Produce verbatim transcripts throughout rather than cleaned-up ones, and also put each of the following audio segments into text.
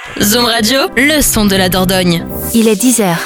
Zoom Radio, le son de la Dordogne. Il est dix heures.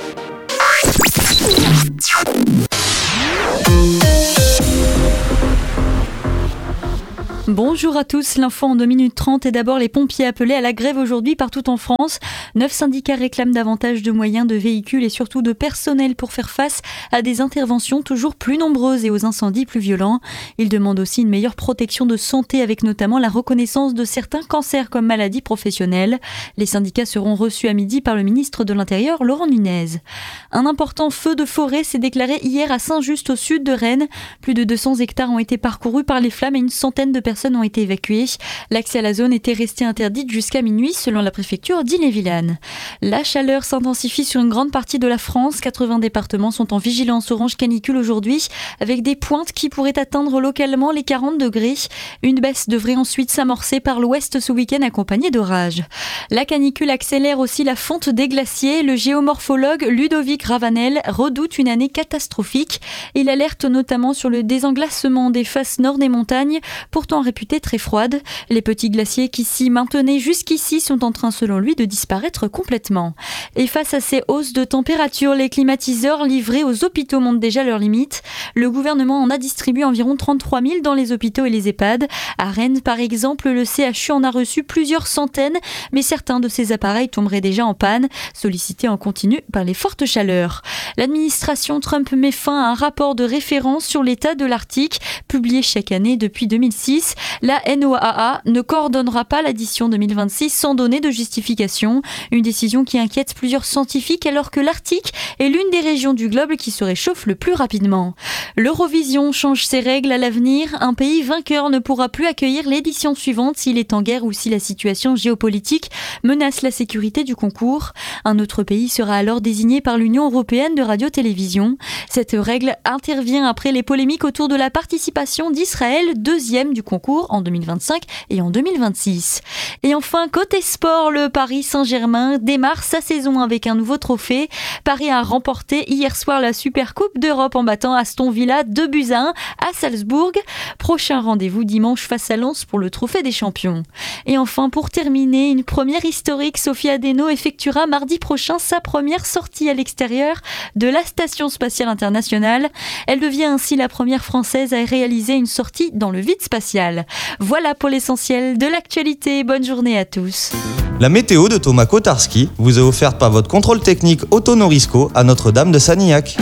Bonjour à tous, l'info en deux minutes trente et d'abord les pompiers appelés à la grève aujourd'hui partout en France. Neuf syndicats réclament davantage de moyens, de véhicules et surtout de personnel pour faire face à des interventions toujours plus nombreuses et aux incendies plus violents. Ils demandent aussi une meilleure protection de santé avec notamment la reconnaissance de certains cancers comme maladies professionnelles. Les syndicats seront reçus à midi par le ministre de l'Intérieur, Laurent Nunez. Un important feu de forêt s'est déclaré hier à Saint-Just au sud de Rennes. Plus de deux cents hectares ont été parcourus par les flammes et une centaine de personnes ont été évacuées. L'accès à la zone était resté interdit jusqu'à minuit selon la préfecture d'Ille-et-Vilaine. La chaleur s'intensifie sur une grande partie de la France. quatre-vingts départements sont en vigilance orange canicule aujourd'hui avec des pointes qui pourraient atteindre localement les quarante degrés. Une baisse devrait ensuite s'amorcer par l'ouest ce week-end accompagnée d'orages. La canicule accélère aussi la fonte des glaciers. Le géomorphologue Ludovic Ravanel redoute une année catastrophique. Il alerte notamment sur le désenglacement des faces nord des montagnes, pourtant réputées très froides. Les petits glaciers qui s'y maintenaient jusqu'ici sont en train, selon lui, de disparaître complètement. Et face à ces hausses de température, les climatiseurs livrés aux hôpitaux montrent déjà leurs limites. Le gouvernement en a distribué environ trente-trois mille dans les hôpitaux et les EHPAD. À Rennes, par exemple, le C H U en a reçu plusieurs centaines, mais certains de ces appareils tomberaient déjà en panne, sollicités en continu par les fortes chaleurs. L'administration Trump met fin à un rapport de référence sur l'état de l'Arctique, publié chaque année depuis deux mille six. La N O A A ne coordonnera pas l'édition deux mille vingt-six sans donner de justification. Une décision qui inquiète plusieurs scientifiques alors que l'Arctique est l'une des régions du globe qui se réchauffe le plus rapidement. L'Eurovision change ses règles à l'avenir. Un pays vainqueur ne pourra plus accueillir l'édition suivante s'il est en guerre ou si la situation géopolitique menace la sécurité du concours. Un autre pays sera alors désigné par l'Union européenne de radio-télévision. Cette règle intervient après les polémiques autour de la participation d'Israël, deuxième du concours en deux mille vingt-cinq et en deux mille vingt-six. Et enfin, côté sport, le Paris Saint-Germain démarre sa saison avec un nouveau trophée. Paris a remporté hier soir la Super Coupe d'Europe en battant Aston Villa deux buts à un à Salzbourg. Prochain rendez-vous dimanche face à Lens pour le trophée des champions. Et enfin, pour terminer, une première historique, Sophie Adeno effectuera mardi prochain sa première sortie à l'extérieur de la Station Spatiale Internationale. Elle devient ainsi la première française à réaliser une sortie dans le vide spatial. Voilà pour l'essentiel de l'actualité. Bonne journée à tous. La météo de Thomas Kotarski vous est offerte par votre contrôle technique Auto Norisco à Notre-Dame de Sanilhac.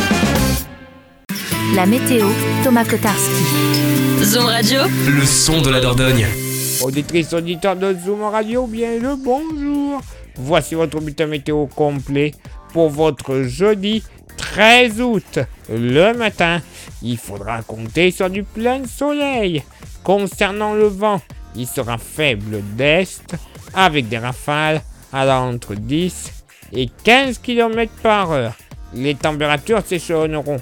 La météo, Thomas Kotarski. Zoom Radio, le son de la Dordogne. Auditrices, auditeurs de Zoom Radio, bien le bonjour. Voici votre bulletin météo complet pour votre jeudi treize août. Le matin, il faudra compter sur du plein soleil. Concernant le vent, il sera faible d'est avec des rafales allant entre dix et quinze kilomètres par heure. Les températures s'échelonneront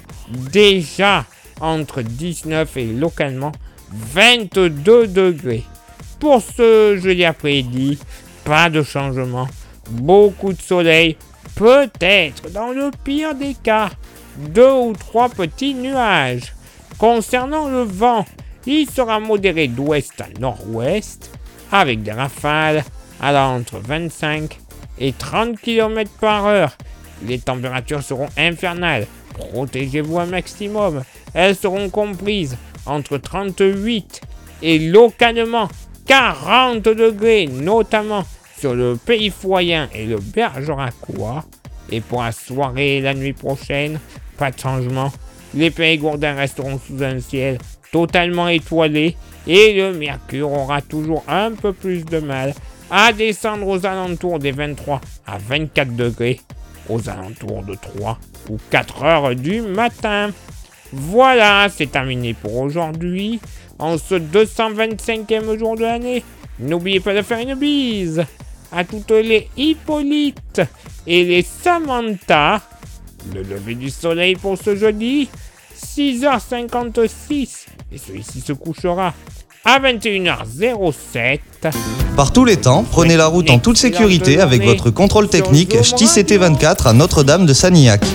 déjà entre dix-neuf et localement vingt-deux degrés. Pour ce jeudi après-midi, pas de changement, beaucoup de soleil, peut-être dans le pire des cas, deux ou trois petits nuages. Concernant le vent, il sera modéré d'ouest à nord-ouest avec des rafales allant entre vingt-cinq et trente kilomètres par heure. Les températures seront infernales, protégez-vous un maximum. Elles seront comprises entre trente-huit et localement quarante degrés, notamment sur le Pays Foyen et le Bergeracois. Et pour la soirée et la nuit prochaine, pas de changement. Les Périgourdins resteront sous un ciel totalement étoilé et le mercure aura toujours un peu plus de mal à descendre aux alentours des vingt-trois à vingt-quatre degrés, aux alentours de trois ou quatre heures du matin. Voilà, c'est terminé pour aujourd'hui. En ce deux cent vingt-cinquième jour de l'année, n'oubliez pas de faire une bise à toutes les Hippolyte et les Samantha. Le lever du soleil pour ce jeudi, six heures cinquante-six, et celui-ci se couchera à vingt et une heures sept. Par tous les temps, prenez la route en toute sécurité avec votre contrôle technique Ch'ti C T vingt-quatre à Notre-Dame de Sanilhac.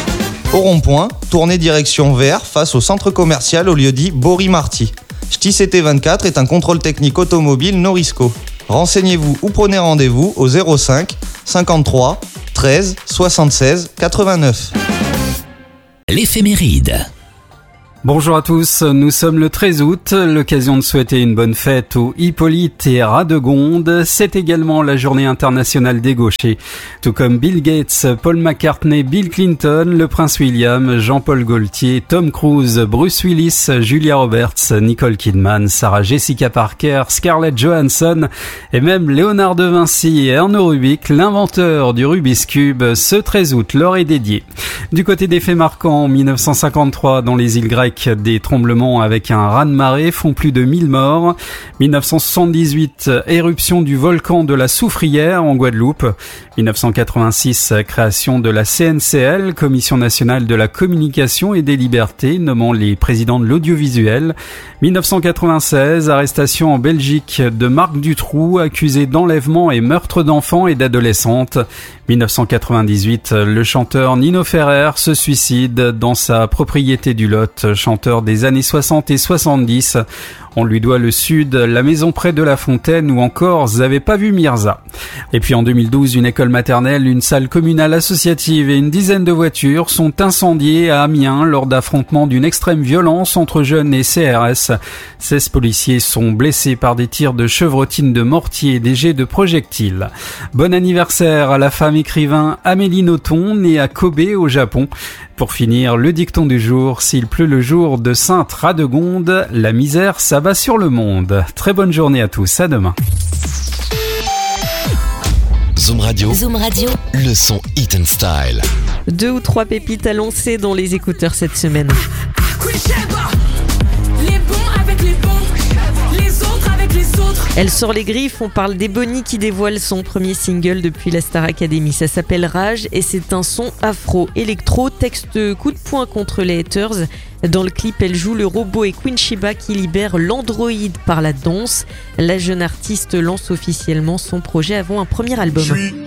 Au rond-point, tournez direction vers face au centre commercial au lieu dit Bory-Marty. Ch'ti C T vingt-quatre est un contrôle technique automobile Norisco. Renseignez-vous ou prenez rendez-vous au zéro cinq cinquante-trois treize soixante-seize quatre-vingt-neuf. L'éphéméride. Bonjour à tous, nous sommes le treize août, l'occasion de souhaiter une bonne fête aux Hippolyte et Radegonde. C'est également la journée internationale des gauchers. Tout comme Bill Gates, Paul McCartney, Bill Clinton, le prince William, Jean-Paul Gaultier, Tom Cruise, Bruce Willis, Julia Roberts, Nicole Kidman, Sarah Jessica Parker, Scarlett Johansson et même Léonard de Vinci et Erno Rubik, l'inventeur du Rubik's Cube, ce treize août leur est dédié. Du côté des faits marquants, en mille neuf cent cinquante-trois, dans les îles grecques, des tremblements avec un raz-de-marée font plus de mille morts. mille neuf cent soixante-dix-huit, éruption du volcan de la Soufrière en Guadeloupe. mille neuf cent quatre-vingt-six, création de la C N C L, Commission nationale de la communication et des libertés, nommant les présidents de l'audiovisuel. mille neuf cent quatre-vingt-seize, arrestation en Belgique de Marc Dutroux, accusé d'enlèvement et meurtre d'enfants et d'adolescentes. mille neuf cent quatre-vingt-dix-huit, le chanteur Nino Ferrer se suicide dans sa propriété du Lot, chanteur des années soixante et soixante-dix. On lui doit le Sud, la maison près de la Fontaine ou encore J'avais pas vu Mirza. Et puis en deux mille douze, une école maternelle, une salle communale associative et une dizaine de voitures sont incendiées à Amiens lors d'affrontements d'une extrême violence entre jeunes et C R S. seize policiers sont blessés par des tirs de chevrotines de mortier et des jets de projectiles. Bon anniversaire à la femme écrivain Amélie Nothomb, née à Kobe au Japon. Pour finir, le dicton du jour, s'il pleut le jour de Sainte Radegonde, la misère s'abat sur le monde. Très bonne journée à tous, à demain. Zoom Radio. Zoom Radio. Le son Hit and Style. Deux ou trois pépites à lancer dans les écouteurs cette semaine. Les bons avec les bons, les autres avec les autres. Elle sort les griffes, on parle d'Ebony qui dévoile son premier single depuis la Star Academy. Ça s'appelle Rage et c'est un son afro-électro, texte coup de poing contre les haters. Dans le clip, elle joue le robot et Queen Shiba qui libère l'androïde par la danse. La jeune artiste lance officiellement son projet avant un premier album.